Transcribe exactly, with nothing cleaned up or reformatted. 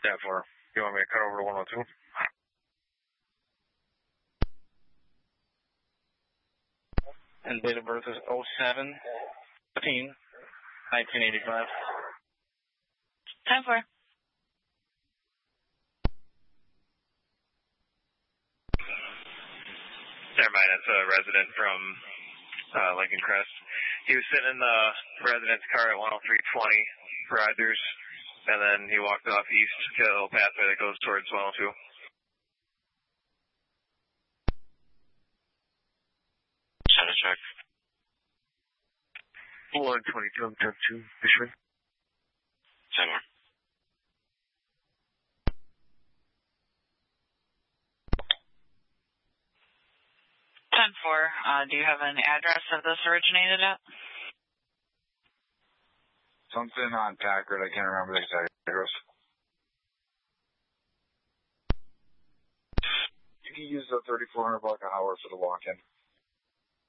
ten four. You want me to cut over to one oh two? And date of birth is oh seven fifteen nineteen eighty-five. ten four. Never mind, it's a resident from uh, Lincoln Crest. He was sitting in the resident's car at one oh three twenty Rogers, and then he walked off east to a little pathway that goes towards one oh two. Shut a check. one twenty-two, ten two, Fishman. ten more. ten four. Uh, do you have an address that this originated at? Something on Packard. I can't remember the exact address. You can use the thirty-four hundred block of Howard for the walk-in.